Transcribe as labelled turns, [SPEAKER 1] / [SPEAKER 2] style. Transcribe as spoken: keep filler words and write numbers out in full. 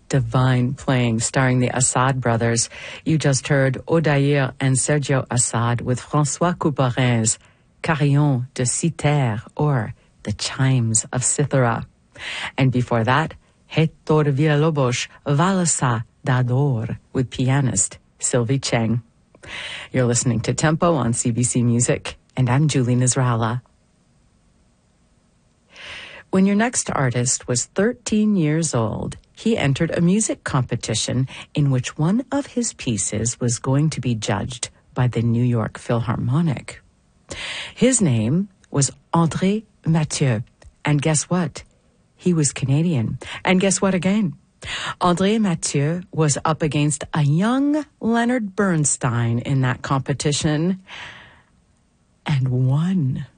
[SPEAKER 1] divine playing starring the Assad brothers. You just heard Odair and Sergio Assad with François Couperin's Carillon de Citer, or The Chimes of Cythera. And before that, Héctor Villalobos Valsa d'Ador with pianist Sylvie Cheng. You're listening to Tempo on C B C Music, and I'm Julie Nasrallah. When your next artist was thirteen years old, he entered a music competition in which one of his pieces was going to be judged by the New York Philharmonic. His name was André Mathieu, and guess what? He was Canadian. And guess what again? André Mathieu was up against a young Leonard Bernstein in that competition and won.